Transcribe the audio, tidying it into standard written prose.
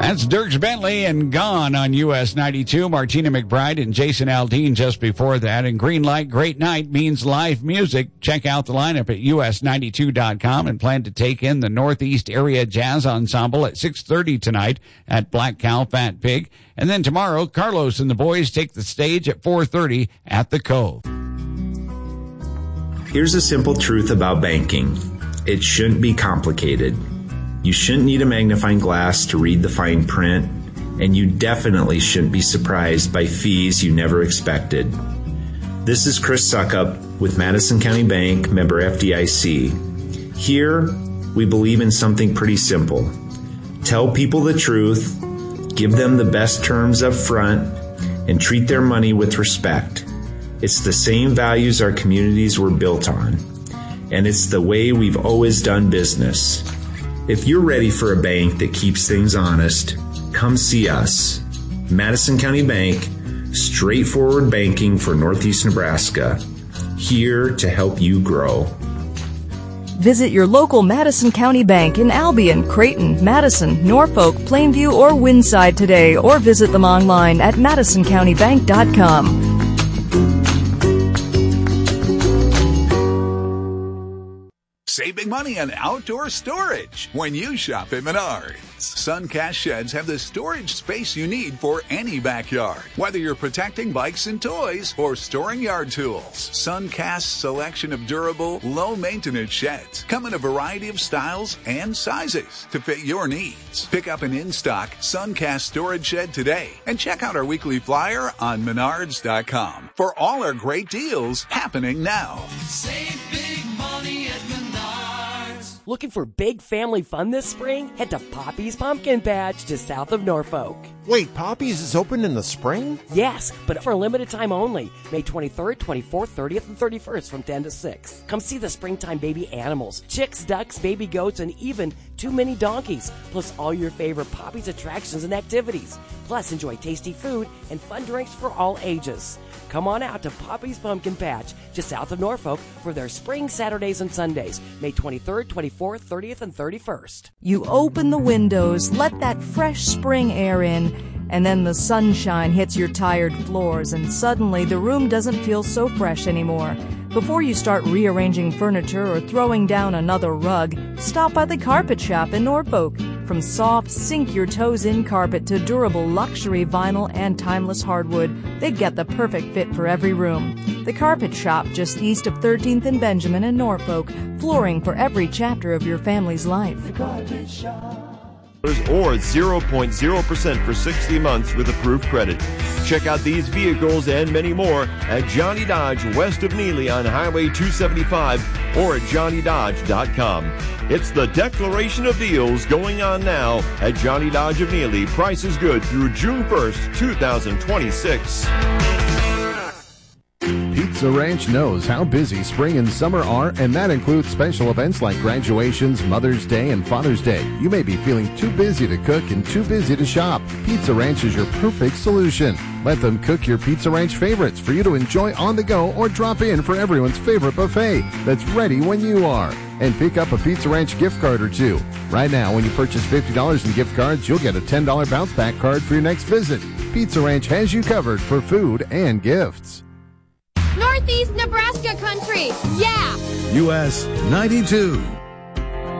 That's Dierks Bentley and Gone on US 92. Martina McBride and Jason Aldean just before that. And Green Light, Great Night means live music. Check out the lineup at us92.com and plan to take in the Northeast Area Jazz Ensemble at 6:30 tonight at Black Cow Fat Pig. And then tomorrow, Carlos and the boys take the stage at 4:30 at the Cove. Here's a simple truth about banking. It shouldn't be complicated. You shouldn't need a magnifying glass to read the fine print, and you definitely shouldn't be surprised by fees you never expected. This is Chris Suckup with Madison County Bank, member FDIC. Here, we believe in something pretty simple. Tell people the truth, give them the best terms up front, and treat their money with respect. It's the same values our communities were built on, and it's the way we've always done business. If you're ready for a bank that keeps things honest, come see us. Madison County Bank, straightforward banking for Northeast Nebraska. Here to help you grow. Visit your local Madison County Bank in Albion, Creighton, Madison, Norfolk, Plainview, or Winside today, or visit them online at madisoncountybank.com. Save big money on outdoor storage when you shop at Menards. Suncast sheds have the storage space you need for any backyard. Whether you're protecting bikes and toys or storing yard tools, Suncast's selection of durable, low-maintenance sheds come in a variety of styles and sizes to fit your needs. Pick up an in-stock Suncast storage shed today and check out our weekly flyer on Menards.com for all our great deals happening now. Save big money at Menards. Looking for big family fun this spring? Head to Poppy's Pumpkin Patch just south of Norfolk. Wait, Poppy's is open in the spring? Yes, but for a limited time only. May 23rd, 24th, 30th, and 31st from 10 to 6. Come see the springtime baby animals, chicks, ducks, baby goats, and even too many donkeys, plus all your favorite Poppy's attractions and activities. Plus, enjoy tasty food and fun drinks for all ages. Come on out to Poppy's Pumpkin Patch, just south of Norfolk, for their spring Saturdays and Sundays, May 23rd, 24th, 30th, and 31st. You open the windows, let that fresh spring air in, and then the sunshine hits your tired floors, and suddenly the room doesn't feel so fresh anymore. Before you start rearranging furniture or throwing down another rug, stop by the Carpet Shop in Norfolk. From soft, sink-your-toes-in carpet to durable luxury vinyl and timeless hardwood, they get the perfect fit for every room. The Carpet Shop, just east of 13th and Benjamin in Norfolk, flooring for every chapter of your family's life. The Carpet Shop. Or 0.0% for 60 months with approved credit. Check out these vehicles and many more at Johnny Dodge west of Neely on Highway 275 or at johnnydodge.com. It's the declaration of deals going on now at Johnny Dodge of Neely. Price is good through June 1st, 2026. Pizza Ranch knows how busy spring and summer are, and that includes special events like graduations, Mother's Day, and Father's Day. You may be feeling too busy to cook and too busy to shop. Pizza Ranch is your perfect solution. Let them cook your Pizza Ranch favorites for you to enjoy on the go or drop in for everyone's favorite buffet that's ready when you are. And pick up a Pizza Ranch gift card or two. Right now, when you purchase $50 in gift cards, you'll get a $10 bounce back card for your next visit. Pizza Ranch has you covered for food and gifts. Northeast Nebraska country, yeah! US 92.